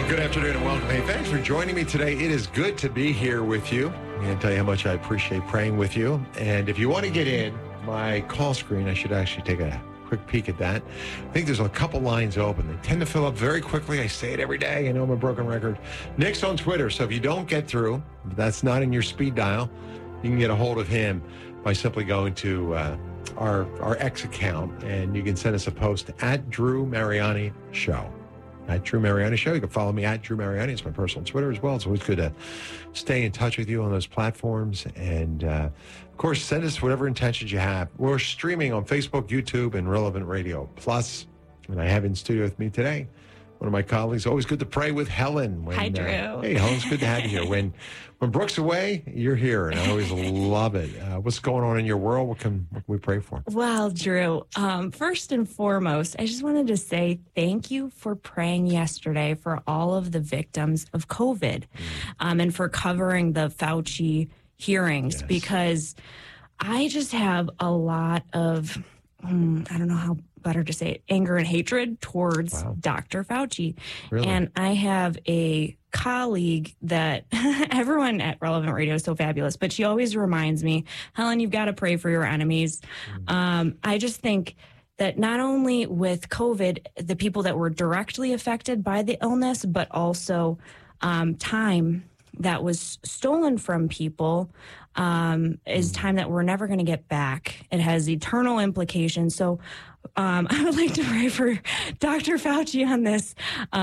Well, good afternoon and welcome. Hey, thanks for joining me today. It is good to be here with you. I'm going to tell you how much I appreciate praying with you. And if you want to get in, my call screen, I should actually take a quick peek at that. I think there's a couple lines open. They tend to fill up very quickly. I say it every day. I know I'm a broken record. Nick's on Twitter, so if you don't get through, if that's not in your speed dial, you can get a hold of him by simply going to our X account, and you can send us a post at Drew Mariani Show. At Drew Mariani Show. You can follow me at Drew Mariani. It's my personal Twitter as well. It's always good to stay in touch with you on those platforms. And, of course, send us whatever intentions you have. We're streaming on Facebook, YouTube, and Relevant Radio Plus. And I have in studio with me today one of my colleagues. Always good to pray with Helen. Hi, Drew. Hey, Helen, it's good to have you here. When Brooke's away, you're here, and I always love it. What's going on in your world? What can we pray for? Well, Drew, first and foremost, I just wanted to say thank you for praying yesterday for all of the victims of COVID and for covering the Fauci hearings, because I just have a lot of, I don't know how better to say it, anger and hatred towards Dr. Fauci. Really? And I have a colleague that everyone at Relevant Radio is so fabulous, but she always reminds me, Helen, you've got to pray for your enemies. I just think that not only with COVID, the people that were directly affected by the illness, but also time that was stolen from people is time that we're never going to get back. It has eternal implications. So I would like to pray for Dr. Fauci on this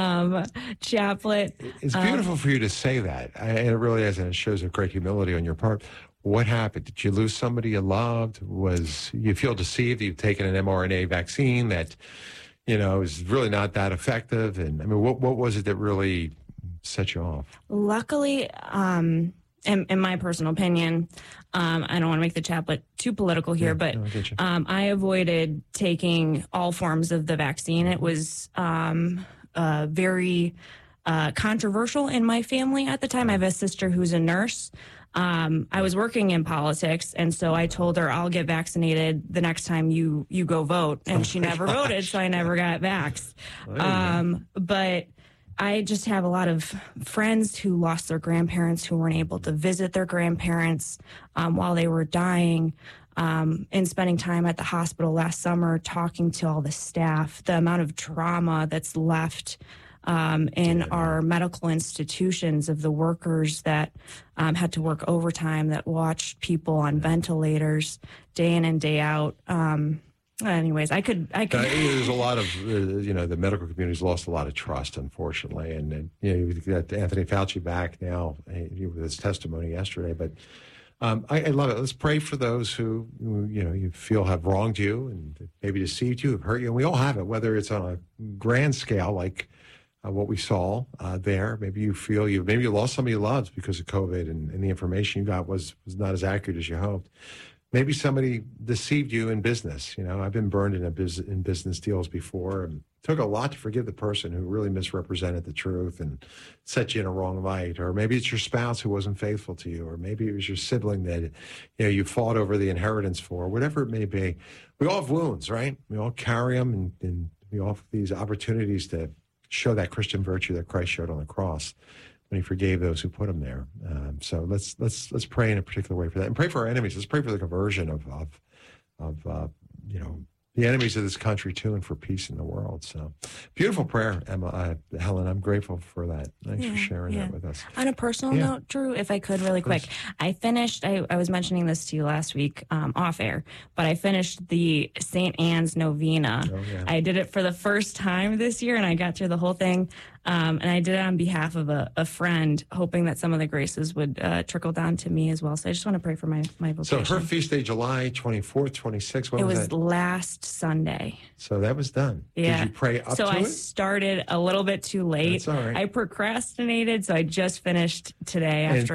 chaplet. It's beautiful for you to say that. It really is, and it shows a great humility on your part. What happened? Did you lose somebody you loved? Was you feel deceived? You've taken an mRNA vaccine that, is really not that effective. And I mean, what was it that really set you off? Luckily, in my personal opinion, I don't want to make the chaplet too political here, but I avoided taking all forms of the vaccine. It was very controversial in my family at the time. I have a sister who's a nurse. I was working in politics, and so I told her, I'll get vaccinated the next time you go vote. And she never voted, so I never got vaxxed. But I just have a lot of friends who lost their grandparents, who weren't able to visit their grandparents while they were dying, and spending time at the hospital last summer talking to all the staff, the amount of trauma that's left in our medical institutions of the workers that had to work overtime, that watched people on ventilators day in and day out. Anyways, I could. There's a lot of, the medical community's lost a lot of trust, unfortunately. And you've got Anthony Fauci back now with his testimony yesterday. But I love it. Let's pray for those who, you feel have wronged you and maybe deceived you, have hurt you. And we all have it, whether it's on a grand scale like what we saw there. Maybe you feel maybe you lost somebody you loved because of COVID and the information you got was not as accurate as you hoped. Maybe somebody deceived you in business. I've been burned in business deals before, and it took a lot to forgive the person who really misrepresented the truth and set you in a wrong light. Or maybe it's your spouse who wasn't faithful to you, or maybe it was your sibling that you fought over the inheritance for. Whatever it may be, we all have wounds, right? We all carry them, and we all have these opportunities to show that Christian virtue that Christ showed on the cross when he forgave those who put him there. So let's pray in a particular way for that, and pray for our enemies. Let's pray for the conversion of the enemies of this country too, and for peace in the world. So beautiful prayer, Emma, Helen. I'm grateful for that. Thanks for sharing that with us. On a personal note, Drew, if I could really quick, I finished. I was mentioning this to you last week off air, but I finished the St. Anne's Novena. I did it for the first time this year, and I got through the whole thing. And I did it on behalf of a friend, hoping that some of the graces would trickle down to me as well. So I just want to pray for my vocation. So her feast day, July 24th, 26th, it was last Sunday. So that was done. Yeah. Did you pray up to it? So I started a little bit too late. That's all right. I procrastinated, so I just finished today after